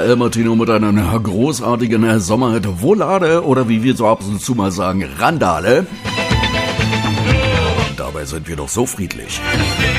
war El Martino mit einem großartigen Sommerhit Volare oder wie wir so ab und zu mal sagen, Randale. Und dabei sind wir doch so friedlich.